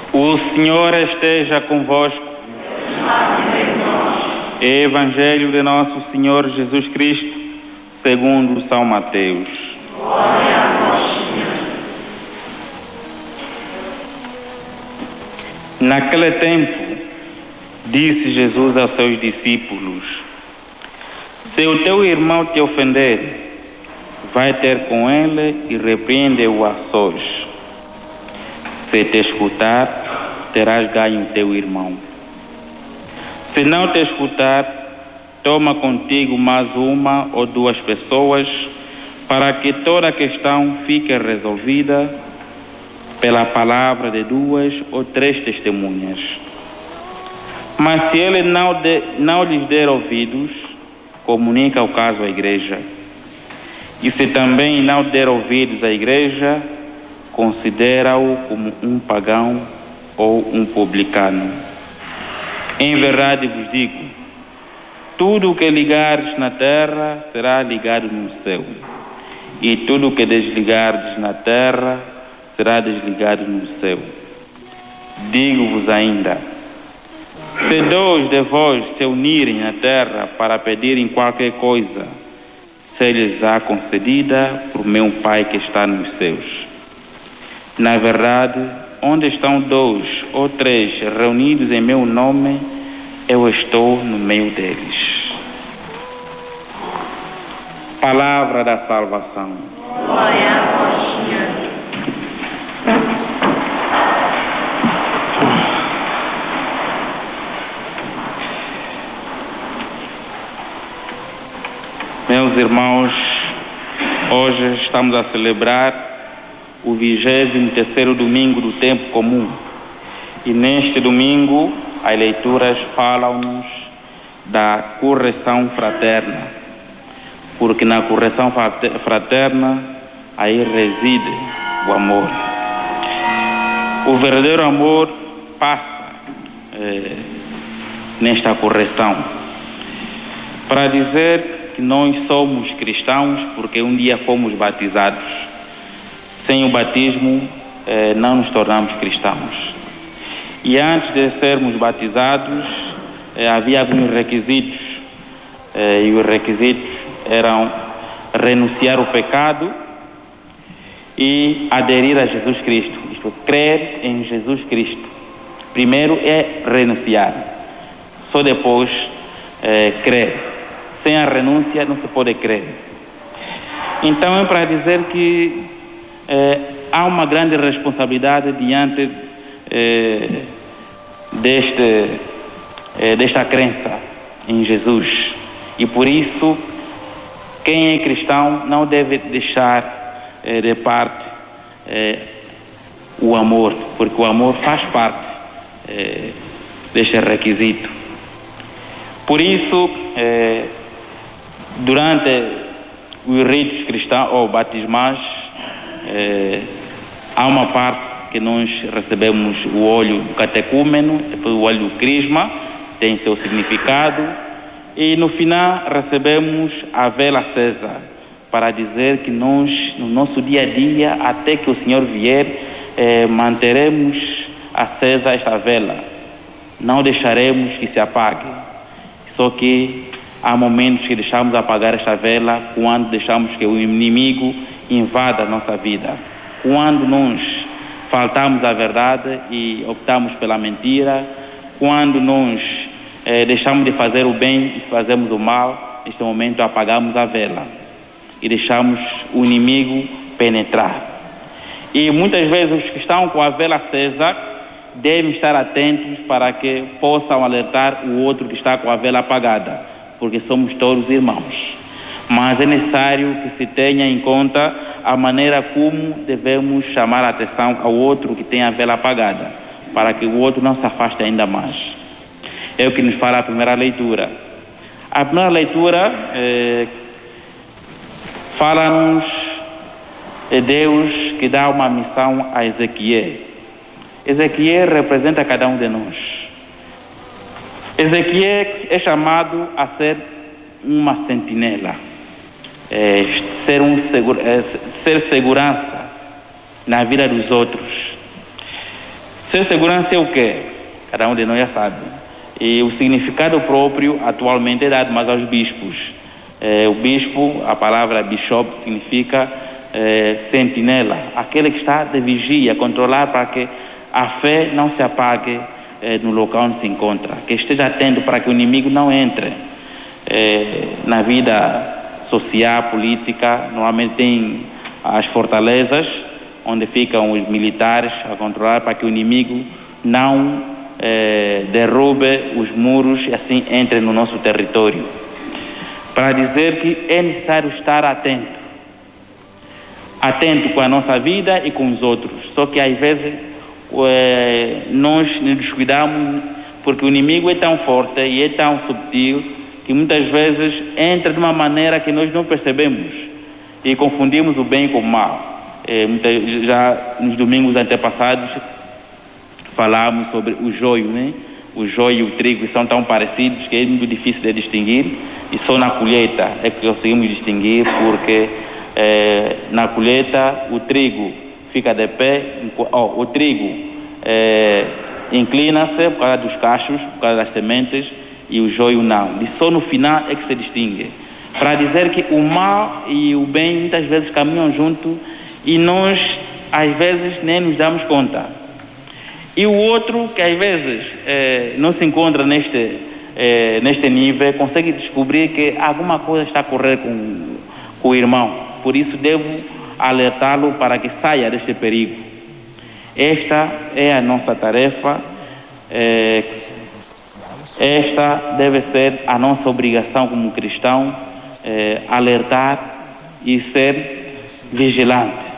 O Senhor esteja convosco. Evangelho de nosso Senhor Jesus Cristo, segundo São Mateus. Glória a vós, Senhor. Naquele tempo, disse Jesus aos seus discípulos: se o teu irmão te ofender, vai ter com ele e repreende-o a sós. Se te escutar, terás ganho o teu irmão. Se não te escutar, toma contigo mais uma ou duas pessoas, para que toda a questão fique resolvida pela palavra de 2 ou 3 testemunhas. Mas se ele não lhes der ouvidos, comunica o caso à igreja. E se também não der ouvidos à igreja, considera-o como um pagão ou um publicano. Em verdade vos digo, tudo o que ligares na terra será ligado no céu, e tudo o que desligardes na terra será desligado no céu. Digo-vos ainda, se 2 de vós se unirem na terra para pedirem qualquer coisa, se-lhes-á concedida por meu Pai que está nos céus. Na verdade, onde estão 2 ou 3 reunidos em meu nome, eu estou no meio deles. Palavra da salvação. Glória a vós, Senhor. Meus irmãos, hoje estamos a celebrar o 23º domingo do tempo comum. E neste domingo, as leituras falam-nos da correção fraterna, porque na correção fraterna aí reside o amor. O verdadeiro amor passa nesta correção. Para dizer que nós somos cristãos porque um dia fomos batizados. Sem o batismo, não nos tornamos cristãos. E antes de sermos batizados, havia alguns requisitos. E os requisitos eram renunciar ao pecado e aderir a Jesus Cristo. Isto é, crer em Jesus Cristo. Primeiro é renunciar. Só depois crer. Sem a renúncia não se pode crer. Então é para dizer que há uma grande responsabilidade diante desta crença em Jesus. E por isso, quem é cristão não deve deixar de parte o amor, porque o amor faz parte deste requisito. Por isso, durante os ritos cristãos ou batismais, há uma parte que nós recebemos o óleo do catecúmeno, depois o óleo do crisma, tem seu significado, e no final recebemos a vela acesa, para dizer que nós, no nosso dia a dia, até que o Senhor vier, manteremos acesa esta vela, não deixaremos que se apague. Só que há momentos que deixamos apagar esta vela quando deixamos que o inimigo invada a nossa vida. Quando nós faltamos à verdade e optamos pela mentira, quando nós deixamos de fazer o bem e fazemos o mal, neste momento apagamos a vela e deixamos o inimigo penetrar. E muitas vezes os que estão com a vela acesa devem estar atentos para que possam alertar o outro que está com a vela apagada, porque somos todos irmãos. Mas é necessário que se tenha em conta a maneira como devemos chamar a atenção ao outro que tem a vela apagada, para que o outro não se afaste ainda mais. É o que nos fala a primeira leitura. A primeira leitura fala-nos de Deus que dá uma missão a Ezequiel. Ezequiel representa cada um de nós. Ezequiel é chamado a ser uma sentinela, ser segurança na vida dos outros, Ser segurança é o quê? Cada um de nós já sabe. E o significado próprio atualmente é dado mais aos bispos. O bispo, a palavra bishop, significa sentinela, aquele que está de vigia, controlar para que a fé não se apague no local onde se encontra, que esteja atento para que o inimigo não entre na vida social, política. Normalmente tem as fortalezas onde ficam os militares a controlar para que o inimigo não derrube os muros e assim entre no nosso território. Para dizer que é necessário estar atento com a nossa vida e com os outros. Só que às vezes nós nos descuidamos porque o inimigo é tão forte e é tão subtil que muitas vezes entra de uma maneira que nós não percebemos e confundimos o bem com o mal. Já nos domingos antepassados falámos sobre o joio, né? O joio e o trigo são tão parecidos que é muito difícil de distinguir, e só na colheita é que conseguimos distinguir, porque na colheita o trigo fica de pé, o trigo inclina-se por causa dos cachos, por causa das sementes, e o joio não. E só no final é que se distingue. Para dizer que o mal e o bem muitas vezes caminham junto e nós às vezes nem nos damos conta. E o outro que às vezes não se encontra neste nível, consegue descobrir que alguma coisa está a correr com o irmão. Por isso devo alertá-lo para que saia deste perigo. Esta é a nossa tarefa, esta deve ser a nossa obrigação como cristão, alertar e ser vigilante.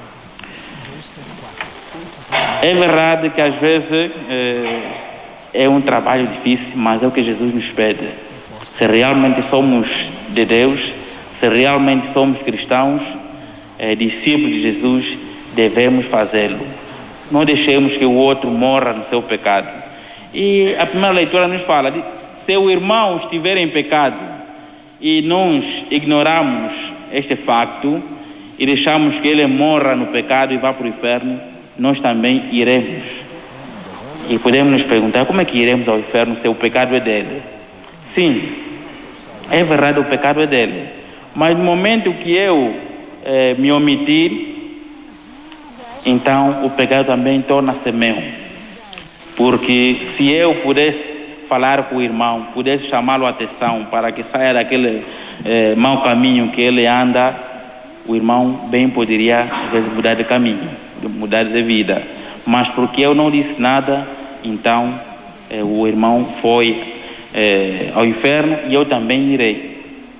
É verdade que às vezes é um trabalho difícil, mas é o que Jesus nos pede. Se realmente somos de Deus, se realmente somos cristãos, discípulos de Jesus, devemos fazê-lo. Não deixemos que o outro morra no seu pecado. E a primeira leitura nos fala de, se o irmão estiver em pecado e nós ignoramos este facto e deixamos que ele morra no pecado e vá para o inferno, nós também iremos. E podemos nos perguntar, como é que iremos ao inferno se o pecado é dele? Sim, é verdade, o pecado é dele. Mas no momento que eu me omitir, então o pecado também torna-se meu. Porque se eu pudesse falar com o irmão, pudesse chamá-lo a atenção para que saia daquele mau caminho que ele anda, o irmão bem poderia às vezes mudar de caminho, mudar de vida. Mas porque eu não disse nada, então o irmão foi ao inferno e eu também irei.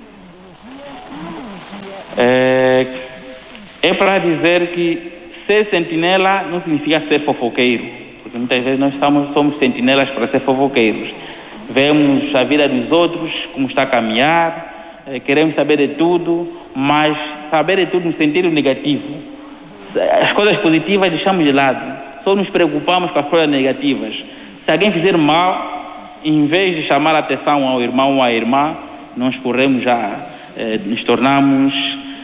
É para dizer que ser sentinela não significa ser fofoqueiro, porque muitas vezes nós somos sentinelas para ser fofoqueiros. Vemos a vida dos outros, como está a caminhar, queremos saber de tudo, mas saber de tudo no sentido negativo. As coisas positivas deixamos de lado, só nos preocupamos com as coisas negativas. Se alguém fizer mal, em vez de chamar a atenção ao irmão ou à irmã, nós corremos nos tornamos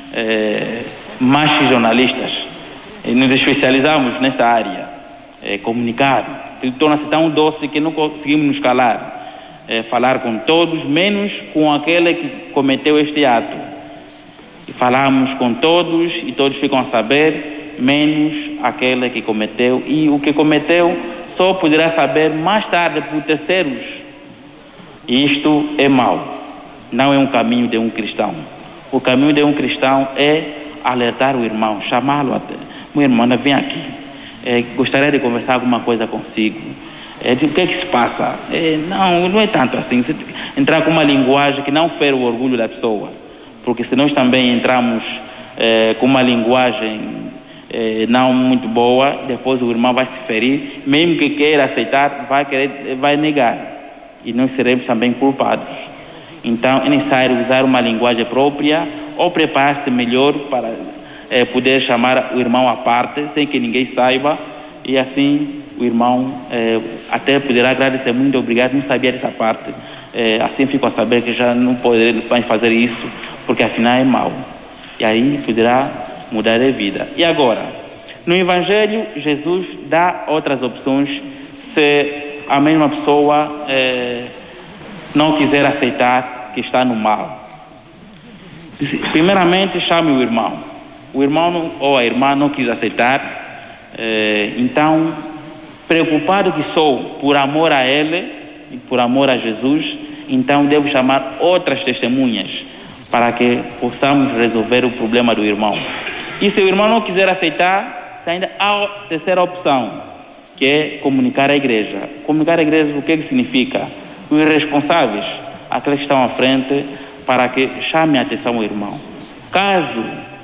mais jornalistas, nos especializamos nessa área, comunicar, torna-se tão doce que não conseguimos nos calar, falar com todos, menos com aquele que cometeu este ato, e falamos com todos e todos ficam a saber, menos aquele que cometeu, e o que cometeu só poderá saber mais tarde por terceiros. E isto é mau, não é um caminho de um cristão. O caminho de um cristão é alertar o irmão, chamá-lo até. Meu irmão, vem aqui. Gostaria de conversar alguma coisa consigo. O que é que se passa? Não é tanto assim. Entrar com uma linguagem que não fere o orgulho da pessoa. Porque se nós também entramos com uma linguagem não muito boa, depois o irmão vai se ferir. Mesmo que queira aceitar, vai negar. E nós seremos também culpados. Então é necessário usar uma linguagem própria ou preparar-se melhor para poder chamar o irmão à parte sem que ninguém saiba, e assim o irmão até poderá agradecer muito, obrigado, não sabia dessa parte, assim fico a saber que já não poderei mais fazer isso porque afinal é mau, e aí poderá mudar de vida. E agora, No Evangelho, Jesus dá outras opções se a mesma pessoa não quiser aceitar que está no mal. Primeiramente, chame o irmão. O irmão ou a irmã não quis aceitar, então, preocupado que sou por amor a ele e por amor a Jesus, então devo chamar outras testemunhas para que possamos resolver o problema do irmão. E se o irmão não quiser aceitar, ainda há a terceira opção, que é comunicar à igreja. Comunicar à igreja o que significa? Os responsáveis, aqueles que estão à frente, para que chamem a atenção ao irmão. Caso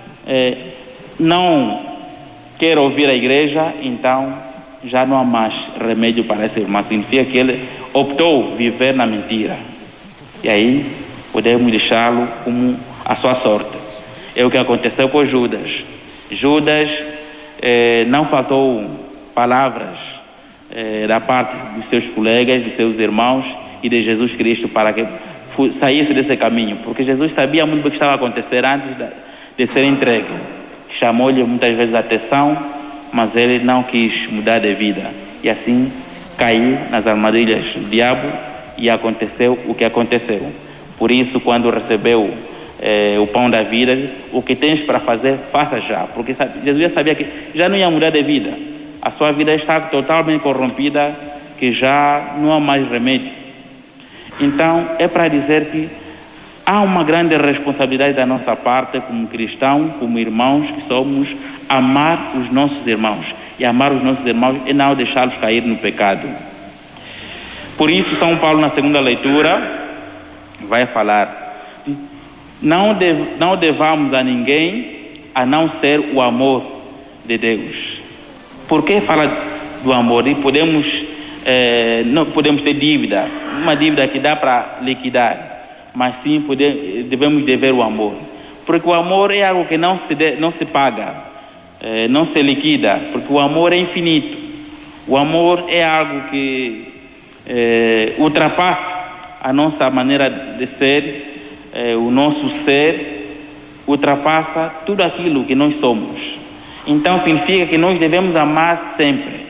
não queira ouvir a igreja, então já não há mais remédio para esse irmão. Significa que ele optou viver na mentira. E aí podemos deixá-lo como a sua sorte. É o que aconteceu com Judas. Judas não faltou palavras da parte dos seus colegas, dos seus irmãos e de Jesus Cristo para que saísse desse caminho, porque Jesus sabia muito bem o que estava a acontecer antes de ser entregue. Chamou-lhe muitas vezes a atenção, mas ele não quis mudar de vida. E assim caiu nas armadilhas do diabo e aconteceu o que aconteceu. Por isso, quando recebeu o pão da vida, o que tens para fazer, faça já. Porque Jesus já sabia que já não ia mudar de vida. A sua vida estava totalmente corrompida, que já não há mais remédio. Então, é para dizer que há uma grande responsabilidade da nossa parte, como cristãos, como irmãos que somos, amar os nossos irmãos. E amar os nossos irmãos é não deixá-los cair no pecado. Por isso, São Paulo, na segunda leitura, vai falar: não devamos a ninguém a não ser o amor de Deus. Por que fala do amor? E não podemos ter dívida, uma dívida que dá para liquidar, mas sim devemos dever o amor, porque o amor é algo que não se paga, não se liquida, porque o amor é infinito. O amor é algo que ultrapassa a nossa maneira de ser, o nosso ser ultrapassa tudo aquilo que nós somos. Então significa que nós devemos amar sempre,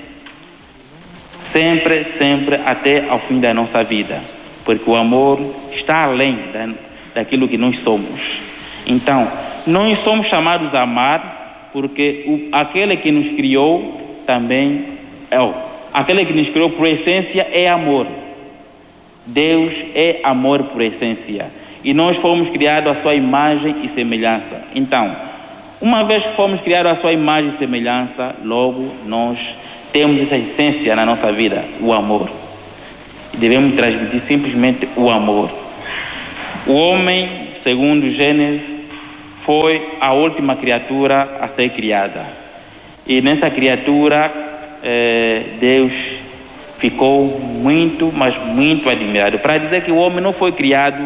até ao fim da nossa vida, porque o amor está além daquilo que nós somos. Então, nós somos chamados a amar porque aquele que nos criou também aquele que nos criou por essência é amor. Deus é amor por essência e nós fomos criados à sua imagem e semelhança. Então, uma vez que fomos criados à sua imagem e semelhança, logo nós temos essa essência na nossa vida, o amor. E devemos transmitir simplesmente o amor. O homem, segundo Gênesis, foi a última criatura a ser criada. E nessa criatura, Deus ficou muito, mas muito admirado. Para dizer que o homem não foi criado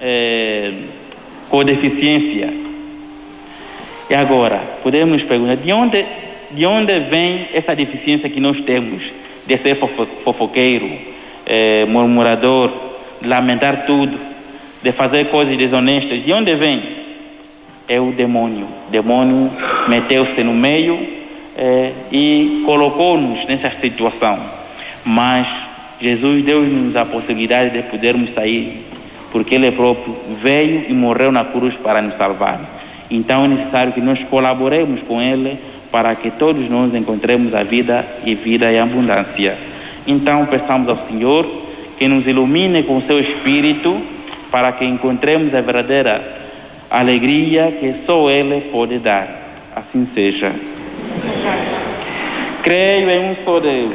com deficiência. E agora, podemos nos perguntar, de onde vem essa deficiência que nós temos de ser fofoqueiro, murmurador, de lamentar tudo, de fazer coisas desonestas? De onde vem? É o demônio. O demônio meteu-se no meio e colocou-nos nessa situação. Mas Jesus deu-nos a possibilidade de podermos sair, porque Ele próprio veio e morreu na cruz para nos salvar. Então é necessário que nós colaboremos com Ele para que todos nós encontremos a vida e abundância. Então peçamos ao Senhor que nos ilumine com o seu Espírito para que encontremos a verdadeira alegria que só Ele pode dar. Assim seja. Creio em um só Deus.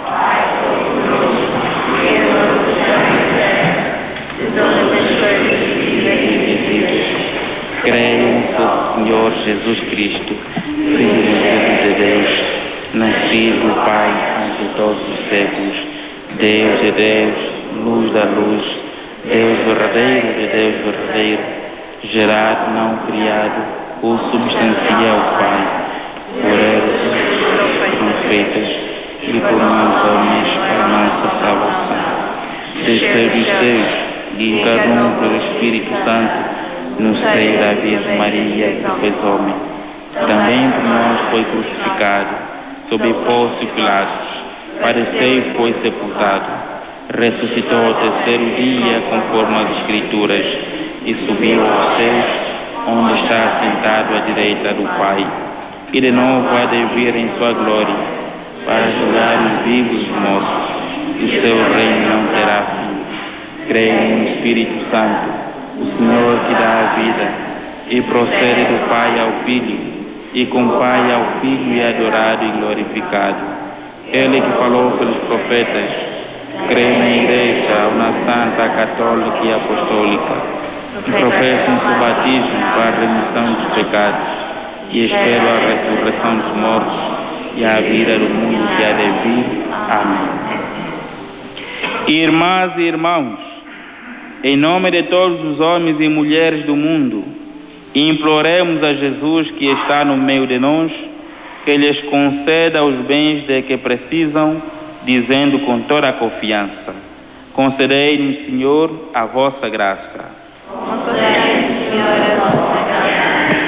Creio em só Senhor Jesus Cristo, Filho de Deus, nascido do Pai ante todos os séculos, Deus de Deus, luz da luz, Deus verdadeiro de Deus verdadeiro, gerado, não criado, consubstancial ao Pai, por Ele são feitas e por nós homens para nossa salvação. Desceu dos céus e encarnou pelo Espírito Santo no seio da Virgem Maria, que fez homem, também por nós foi crucificado, sob Pôncio Pilatos, padeceu e foi sepultado, ressuscitou ao terceiro dia, conforme as Escrituras, e subiu aos céus, onde está sentado à direita do Pai, e de novo há de vir em sua glória, para julgar os vivos e os mortos, e o seu reino não terá fim. Creio no Espírito Santo, o Senhor que dá a vida, e procede do Pai ao Filho, e com o Pai ao Filho é adorado e glorificado. Ele que falou pelos profetas, creio na Igreja, uma santa, católica e apostólica, e professo no seu batismo para a remissão dos pecados, e espero a ressurreição dos mortos e a vida do mundo que há de vir. Amém. Irmãs e irmãos, em nome de todos os homens e mulheres do mundo, imploremos a Jesus que está no meio de nós, que lhes conceda os bens de que precisam, dizendo com toda a confiança: concedei-nos, Senhor, a vossa graça. Concedei-nos, Senhor, a vossa graça.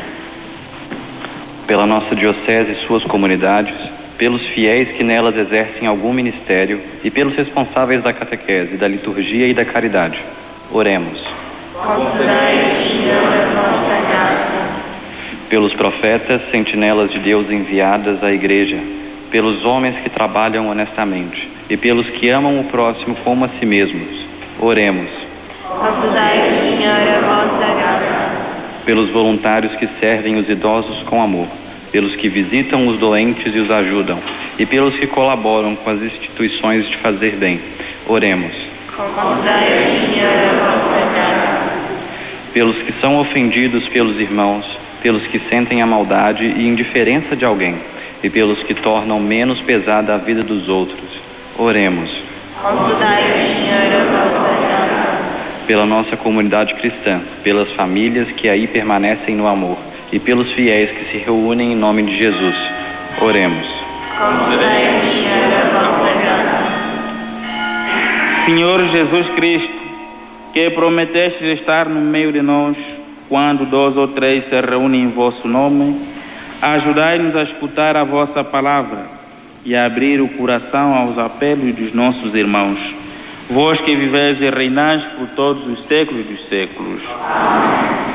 Pela nossa diocese e suas comunidades, pelos fiéis que nelas exercem algum ministério e pelos responsáveis da catequese, da liturgia e da caridade. Oremos. Concedei-nos, Senhor, a vossa graça. Pelos profetas, sentinelas de Deus enviadas à Igreja, pelos homens que trabalham honestamente e pelos que amam o próximo como a si mesmos. Oremos. Concedei-nos, Senhor, a vossa graça. Pelos voluntários que servem os idosos com amor, pelos que visitam os doentes e os ajudam, e pelos que colaboram com as instituições de fazer bem. Oremos. Concedei-nos, Senhor, a vossa graça. Pelos que são ofendidos pelos irmãos, pelos que sentem a maldade e indiferença de alguém, e pelos que tornam menos pesada a vida dos outros. Oremos. Concedei-nos, Senhor, a vossa graça. Pela nossa comunidade cristã, pelas famílias que aí permanecem no amor, e pelos fiéis que se reúnem em nome de Jesus. Oremos. Concedei-nos, Senhor, a vossa graça. Senhor Jesus Cristo, que prometeste estar no meio de nós, quando 2 ou 3 se reúnem em vosso nome, ajudai-nos a escutar a vossa palavra e a abrir o coração aos apelos dos nossos irmãos. Vós que viveis e reinais por todos os séculos dos séculos.